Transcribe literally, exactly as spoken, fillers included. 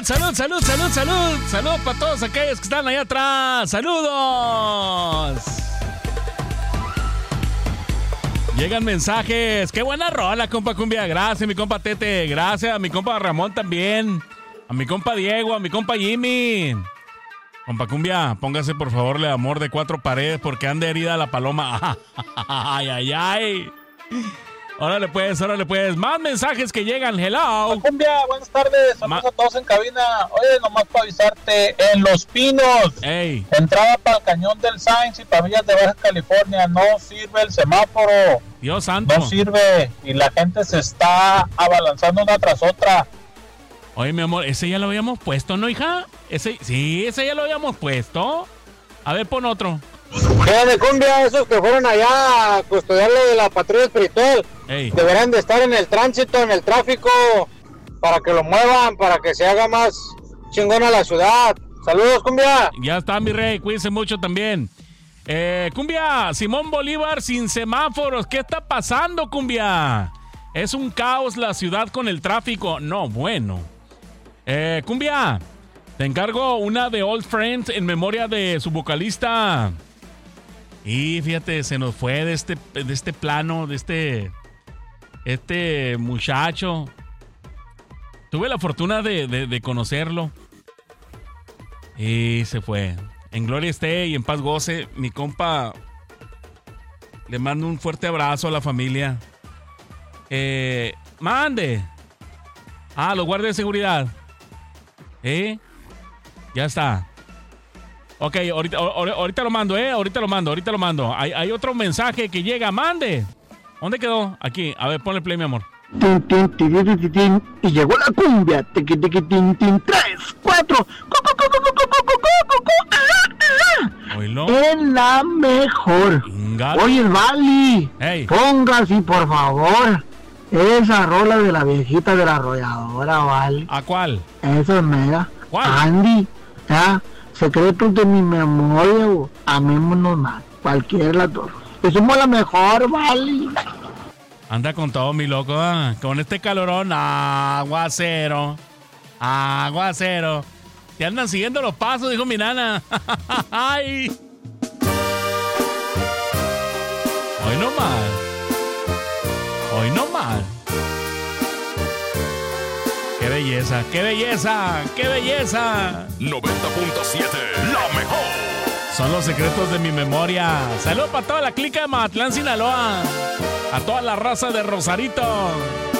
Salud, salud, salud, salud. Salud para todos aquellos que están allá atrás. Saludos. Llegan mensajes. Qué buena rola, compa Cumbia. Gracias, mi compa Tete. Gracias a mi compa Ramón también. A mi compa Diego, a mi compa Jimmy. Compa Cumbia, póngase por favor el amor de cuatro paredes porque anda herida la paloma. Ay, ay, ay. Órale pues, órale pues. Más mensajes que llegan. Hello. Cumbia, buenas tardes. Saludos Ma- a todos en cabina. Oye, nomás para avisarte, en Los Pinos, Ey. entrada para el Cañón del Sainz y para Villas de Baja California, no sirve el semáforo. Dios santo. No sirve y la gente se está abalanzando una tras otra. Oye, mi amor, ese ya lo habíamos puesto, ¿no, hija? Ese, sí, ese ya lo habíamos puesto. A ver, pon otro. ¿Qué de Cumbia? Esos que fueron allá a custodiar lo de la patrulla espiritual. Ey. Deberán de estar en el tránsito, en el tráfico, para que lo muevan, para que se haga más chingona la ciudad. Saludos, Cumbia. Ya está, mi rey, cuídense mucho también. Eh, Cumbia, Simón Bolívar sin semáforos. ¿Qué está pasando, Cumbia? Es un caos la ciudad con el tráfico. No, bueno. Eh, Cumbia, te encargo una de Old Friends en memoria de su vocalista. Y fíjate, se nos fue de este, de este plano, de este, este muchacho. Tuve la fortuna de, de, de conocerlo. Y se fue. En gloria esté y en paz goce. Mi compa, le mando un fuerte abrazo a la familia. Eh, mande. Ah, los guardias de seguridad. ¿Eh? Ya está. Ok, ahorita, ahorita lo mando, ¿eh? Ahorita lo mando, ahorita lo mando. Hay, hay otro mensaje que llega, mande. ¿Dónde quedó? Aquí, a ver, ponle play, mi amor. Tin, tin, tin, tin, tin, y llegó la cumbia. Tiqui, tiqui, tin, tin, tres, cuatro. Oílo. Es la mejor. Inga. Oye, Vali. Hey. Póngase, por favor, esa rola de la viejita de la arrolladora, Vali. ¿A cuál? Eso es mega. ¿Cuál? Andy, ya. Secretos de mi memoria, amémonos más. Cualquiera de las dos. Que somos la mejor, Vali. Anda con todo, mi loco. ¿eh? Con este calorón, aguacero. Aguacero. Te andan siguiendo los pasos, dijo mi nana. Ay. Hoy no más. Hoy no más. ¡Qué belleza! ¡Qué belleza! ¡Qué belleza! noventa punto siete, la mejor. Son los secretos de mi memoria. Saludos para toda la clica de Mazatlán, Sinaloa. A toda la raza de Rosarito.